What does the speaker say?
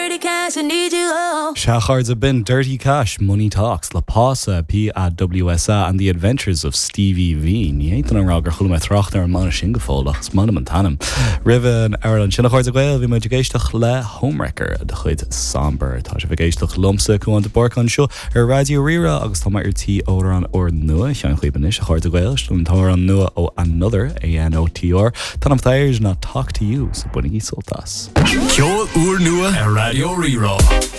Dirty cash, I need you all. Shachards have been Dirty Cash, Money Talks, La Pasa, PAWSA, and the Adventures of Stevie V. Ní éitan an rágur chula mai trachtar an mana singafólach, smana man tanam. Riva an Ireland Sinnachords a gwail, vi mo digéisteach le Homewrecker, de chuid Somber. Tá sé vigéisteach lumsa cuan de borcan seo, Radio Rira, agus tá mai tí óra an or nua, sean chlibanis, a chord a gwail, stún tá an nua o Another, ANOTR. Tanam thair's not talk to you, so bunny soltas. Ceol úr nua a Radio Rira.